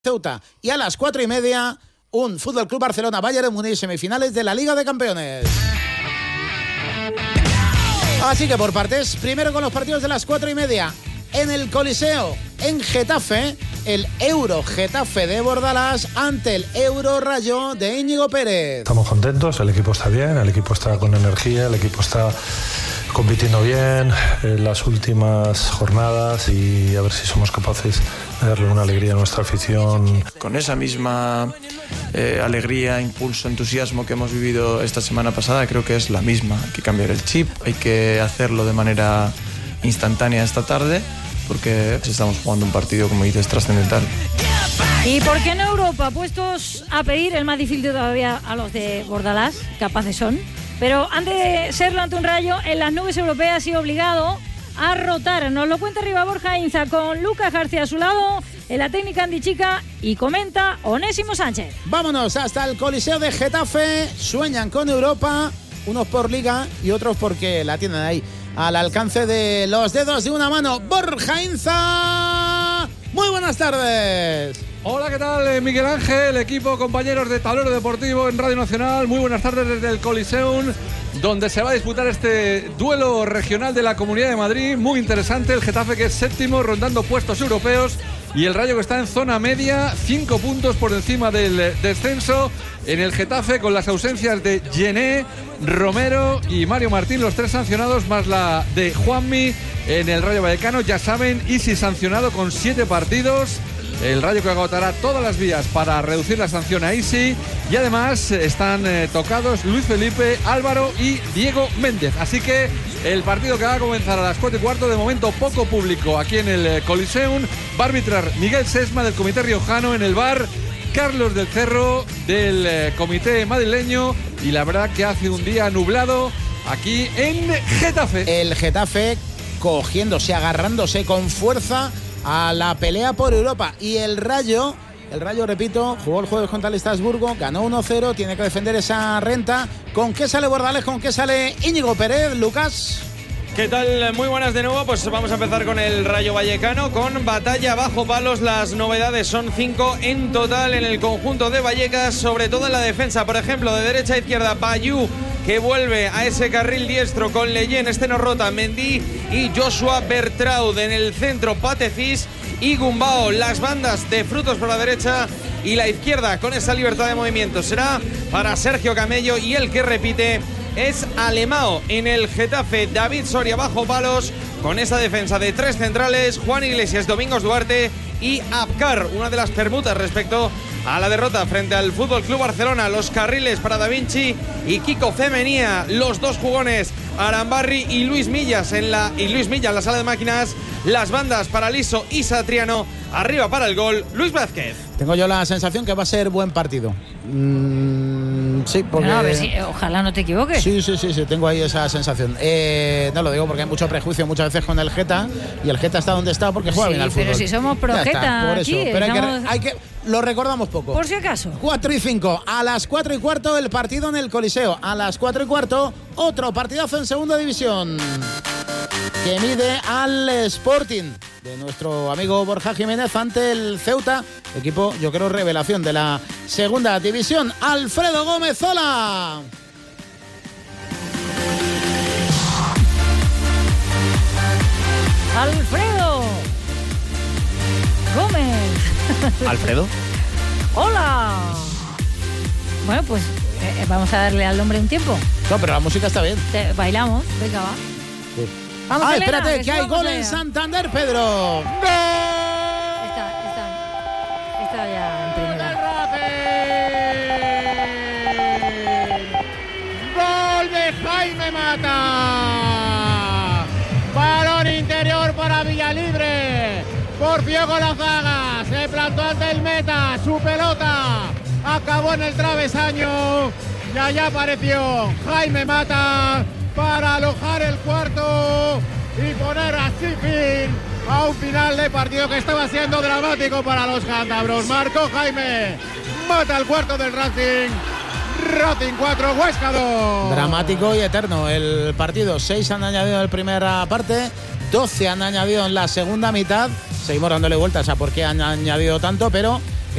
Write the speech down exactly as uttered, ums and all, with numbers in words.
Ceuta. Y a las cuatro y media, un Fútbol Club Barcelona Bayern de Múnich, semifinales de la Liga de Campeones. Así que por partes, primero con los partidos de las cuatro y media. En el Coliseo, en Getafe, el Euro Getafe de Bordalás ante el Euro Rayo de Íñigo Pérez. Estamos contentos, el equipo está bien, el equipo está con energía, el equipo está compitiendo bien en las últimas jornadas y a ver si somos capaces de darle una alegría a nuestra afición. Con esa misma eh, alegría, impulso, entusiasmo que hemos vivido esta semana pasada, creo que es la misma. Hay que cambiar el chip, hay que hacerlo de manera instantánea esta tarde, porque estamos jugando un partido, como dices, trascendental. ¿Y por qué no Europa? Puestos a pedir el más difícil todavía a los de Bordalás, capaces son. Pero antes de serlo ante un Rayo, en las nubes europeas y obligado a rotar. Nos lo cuenta arriba Borja Inza con Lucas García a su lado, en la técnica Andy Chica, y comenta Onésimo Sánchez. Vámonos hasta el Coliseo de Getafe. Sueñan con Europa, unos por Liga y otros porque la tienen ahí al alcance de los dedos de una mano. Borja Inza, muy buenas tardes. Hola, ¿qué tal, Miguel Ángel? Equipo, compañeros de Tablero Deportivo en Radio Nacional. Muy buenas tardes desde el Coliseum, donde se va a disputar este duelo regional de la Comunidad de Madrid. Muy interesante, el Getafe, que es séptimo, rondando puestos europeos, y el Rayo, que está en zona media, cinco puntos por encima del descenso. En el Getafe, con las ausencias de Gené, Romero y Mario Martín, los tres sancionados, más la de Juanmi. En el Rayo Vallecano, ya saben, Isi sancionado con siete partidos. El Rayo, que agotará todas las vías para reducir la sanción a Isi. Y además están eh, tocados Luis Felipe, Álvaro y Diego Méndez. Así que el partido, que va a comenzar a las cuatro y cuarto, de momento poco público aquí en el eh, Coliseum. Va a arbitrar Miguel Sesma, del Comité Riojano. En el V A R, Carlos del Cerro, del eh, Comité Madrileño. Y la verdad que hace un día nublado aquí en Getafe. El Getafe cogiéndose, agarrándose con fuerza a la pelea por Europa. Y el Rayo, el Rayo, repito, jugó el jueves contra el Estrasburgo, ganó uno cero, tiene que defender esa renta. ¿Con qué sale Bordalás? ¿Con qué sale Íñigo Pérez? Lucas. ¿Qué tal? Muy buenas de nuevo. Pues vamos a empezar con el Rayo Vallecano, con batalla bajo palos. Las novedades son cinco en total en el conjunto de Vallecas, sobre todo en la defensa. Por ejemplo, de derecha a izquierda, Bayú, que vuelve a ese carril diestro con Leyen, este no rota, Mendy y Joshua Bertraud. En el centro, Patecis y Gumbao. Las bandas de Frutos por la derecha y la izquierda, con esa libertad de movimiento, será para Sergio Camello, y el que repite es Alemão. En el Getafe, David Soria bajo palos, con esa defensa de tres centrales, Juan Iglesias, Domingos Duarte y Abkar. Una de las permutas respecto a la derrota frente al Fútbol Club Barcelona. Los carriles para Da Vinci y Kiko Femenía, los dos jugones Arambarri y Luis Millas en la y Luis Milla en la sala de máquinas. Las bandas para Liso y Satriano. Arriba para el gol, Luis Vázquez. Tengo yo la sensación que va a ser buen partido. Mm, sí, porque... No, a ver si, ojalá no te equivoques. Sí, sí, sí, sí, tengo ahí esa sensación. Eh, no lo digo porque hay mucho prejuicio muchas veces con el Geta, y el Geta está donde está porque juega sí, bien al fútbol. Pero si somos pro ya Geta está, por eso. aquí, Pero hay estamos... que, hay que... Lo recordamos poco. Por si acaso. cuatro y cinco. A las cuatro y cuarto, el partido en el Coliseo. A las cuatro y cuarto, otro partidazo en segunda división, que mide al Sporting de nuestro amigo Borja Jiménez ante el Ceuta, equipo, yo creo, revelación de la segunda división. Alfredo Gómez, hola. Alfredo Gómez. Alfredo. Hola. Bueno, pues eh, vamos a darle al hombre un tiempo. No, pero la música está bien. Te, bailamos, venga, va. Sí. Vamos, ah, Elena, espérate, que, que hay vamos gol allá. en Santander, Pedro. Está, está, está ya en primera. ¡Gol de Jaime Mata! Balón interior para Villalibre. Porfió con la zaga, se plantó ante el meta, su pelota acabó en el travesaño y allá apareció Jaime Mata para alojar el cuarto y poner así fin a un final de partido que estaba siendo dramático para los cántabros. Marcó Jaime Mata el cuarto del Racing. Racing cuatro, Huesca dos. Dramático y eterno el partido. seis han añadido en la primera parte, doce han añadido en la segunda mitad. Seguimos dándole vueltas a por qué han añadido tanto, pero